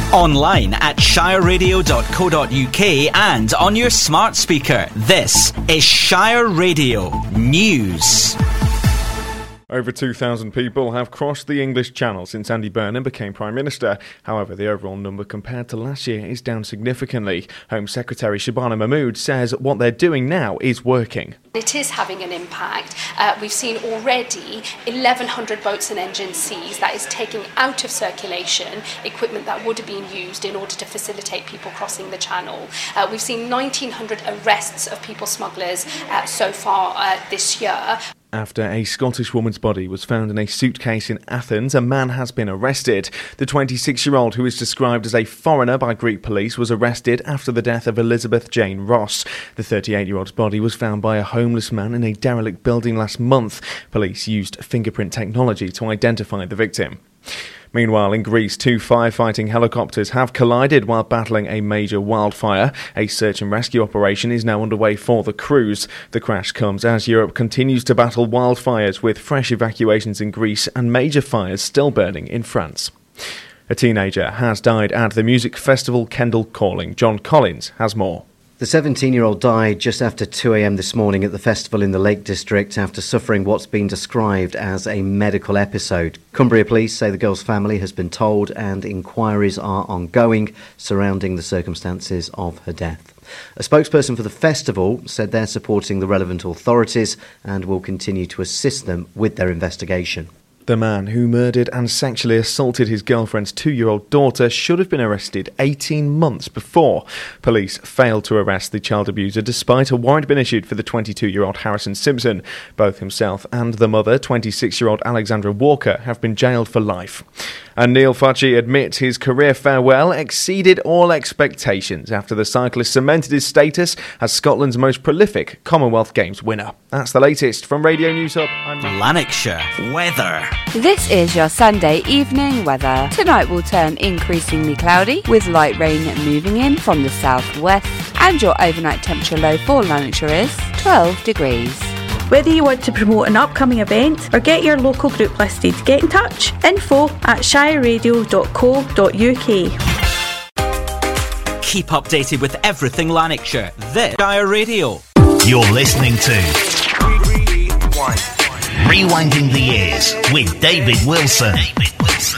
Online at shireradio.co.uk and on your smart speaker. This is Shire Radio News. Over 2,000 people have crossed the English Channel since Andy Burnham became Prime Minister. However, the overall number compared to last year is down significantly. Home Secretary Shabana Mahmood says what they're doing now is working. It is having an impact. We've seen already 1,100 boats and engines seized. That is taking out of circulation equipment that would have been used in order to facilitate people crossing the channel. We've seen 1,900 arrests of people smugglers so far this year. After a Scottish woman's body was found in a suitcase in Athens, a man has been arrested. The 26-year-old, who is described as a foreigner by Greek police, was arrested after the death of Elizabeth Jane Ross. The 38-year-old's body was found by a homeless man in a derelict building last month. Police used fingerprint technology to identify the victim. Meanwhile, in Greece, 2 firefighting helicopters have collided while battling a major wildfire. A search and rescue operation is now underway for the crews. The crash comes as Europe continues to battle wildfires, with fresh evacuations in Greece and major fires still burning in France. A teenager has died at the music festival Kendal Calling. John Collins has more. The 17-year-old died just after 2 a.m. this morning at the festival in the Lake District after suffering what's been described as a medical episode. Cumbria Police say the girl's family has been told and inquiries are ongoing surrounding the circumstances of her death. A spokesperson for the festival said they're supporting the relevant authorities and will continue to assist them with their investigation. The man who murdered and sexually assaulted his girlfriend's 2-year-old daughter should have been arrested 18 months before. Police failed to arrest the child abuser despite a warrant being issued for the 22-year-old Harrison Simpson. Both himself and the mother, 26-year-old Alexandra Walker, have been jailed for life. And Neil Fudge admits his career farewell exceeded all expectations after the cyclist cemented his status as Scotland's most prolific Commonwealth Games winner. That's the latest from Radio News Hub. I'm Lanarkshire weather. This is your Sunday evening weather. Tonight will turn increasingly cloudy with light rain moving in from the southwest, and your overnight temperature low for Lanarkshire is 12 degrees. Whether you want to promote an upcoming event or get your local group listed, get in touch. info@shireradio.co.uk. Keep updated with everything Lanarkshire. This Shire Radio. You're listening to Rewinding the Years with David Wilson.